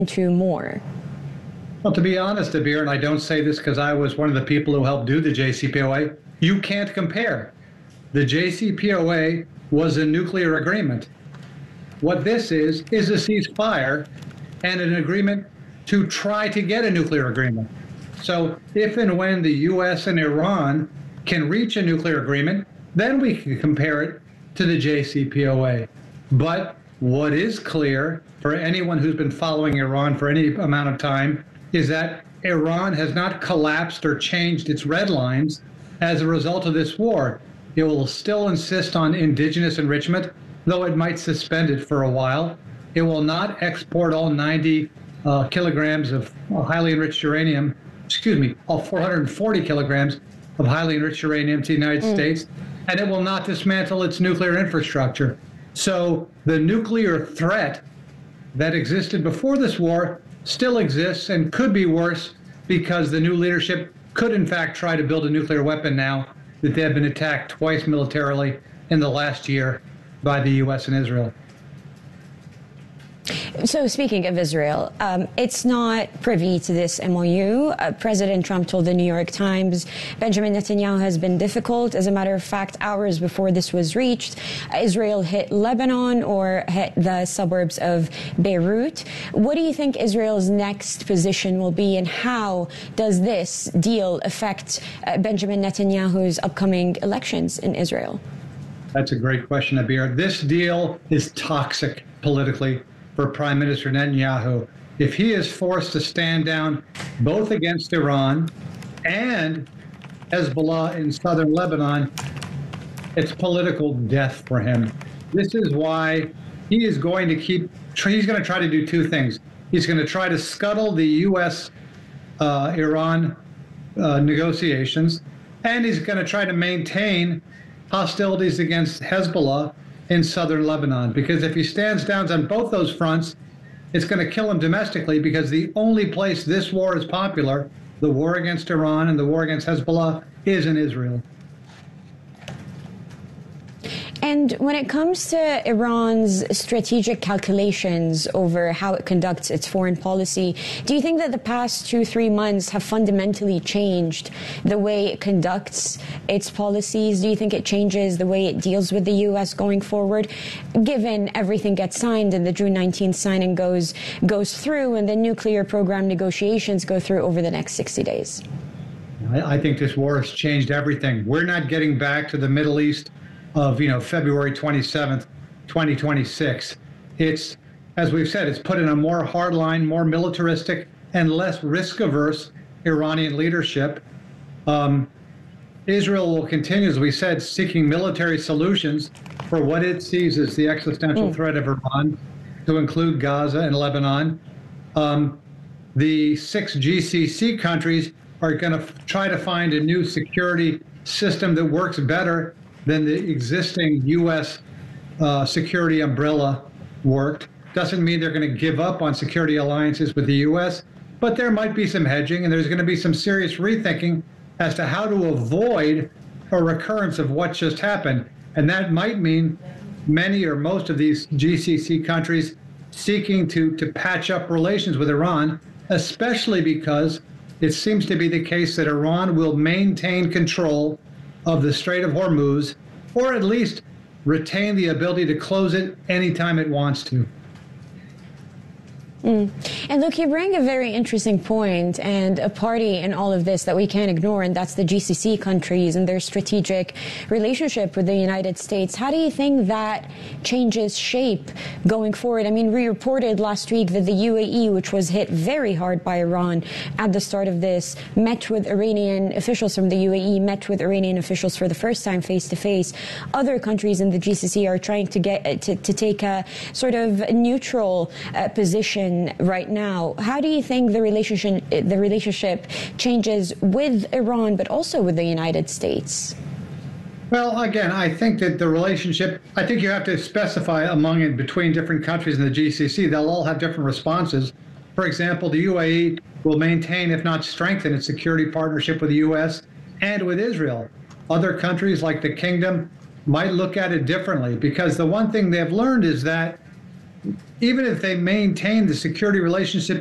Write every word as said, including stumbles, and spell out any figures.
into more? Well, to be honest, Abir, and I don't say this because I was one of the people who helped do the J C P O A, you can't compare. The J C P O A was a nuclear agreement. What this is, is a ceasefire and an agreement to try to get a nuclear agreement. So if and when the U S and Iran can reach a nuclear agreement, then we can compare it to the J C P O A. But what is clear for anyone who's been following Iran for any amount of time is that Iran has not collapsed or changed its red lines as a result of this war. It will still insist on indigenous enrichment, though it might suspend it for a while. It will not export all ninety uh, kilograms of highly enriched uranium, excuse me, all four hundred forty kilograms of highly enriched uranium to the United mm. States, and it will not dismantle its nuclear infrastructure. So the nuclear threat that existed before this war still exists and could be worse because the new leadership could in fact try to build a nuclear weapon now that they have been attacked twice militarily in the last year by the U S and Israel. So speaking of Israel, um, it's not privy to this M O U. Uh, President Trump told the New York Times Benjamin Netanyahu has been difficult. As a matter of fact, hours before this was reached, Israel hit Lebanon or hit the suburbs of Beirut. What do you think Israel's next position will be, and how does this deal affect uh, Benjamin Netanyahu's upcoming elections in Israel? That's a great question, Abir. This deal is toxic politically for Prime Minister Netanyahu. If he is forced to stand down both against Iran and Hezbollah in southern Lebanon, it's political death for him. This is why he is going to keep, he's going to try to do two things. He's going to try to scuttle the U S uh, Iran uh, negotiations, and he's going to try to maintain hostilities against Hezbollah in southern Lebanon, because if he stands down on both those fronts, it's going to kill him domestically, because the only place this war is popular, the war against Iran and the war against Hezbollah, is in Israel. And when it comes to Iran's strategic calculations over how it conducts its foreign policy, do you think that the past two, three months have fundamentally changed the way it conducts its policies? Do you think it changes the way it deals with the U S going forward, given everything gets signed and the June nineteenth signing goes, goes through and the nuclear program negotiations go through over the next sixty days? I think this war has changed everything. We're not getting back to the Middle East of, you know, February twenty-seventh, twenty twenty-six. It's, as we've said, it's put in a more hardline, more militaristic, and less risk-averse Iranian leadership. Um, Israel will continue, as we said, seeking military solutions for what it sees as the existential mm. threat of Iran, to include Gaza and Lebanon. Um, the six G C C countries are going to try to find a new security system that works better than the existing U S uh, security umbrella worked. Doesn't mean they're going to give up on security alliances with the U S, but there might be some hedging, and there's going to be some serious rethinking as to how to avoid a recurrence of what just happened. And that might mean many or most of these G C C countries seeking to, to patch up relations with Iran, especially because it seems to be the case that Iran will maintain control of the Strait of Hormuz, or at least retain the ability to close it anytime it wants to. Mm. And look, you bring a very interesting point, and a party in all of this that we can't ignore, and that's the G C C countries and their strategic relationship with the United States. How do you think that changes shape going forward? I mean, we reported last week that the U A E, which was hit very hard by Iran at the start of this, met with Iranian officials from the U A E, met with Iranian officials for the first time face to face. Other countries in the G C C are trying to get to, to take a sort of neutral uh, position right now. How do you think the relationship the relationship changes with Iran, but also with the United States? Well, again, I think that the relationship, I think you have to specify among and between different countries in the G C C. They'll all have different responses. For example, the U A E will maintain, if not strengthen, its security partnership with the U S and with Israel. Other countries like the Kingdom might look at it differently, because the one thing they've learned is that even if they maintain the security relationship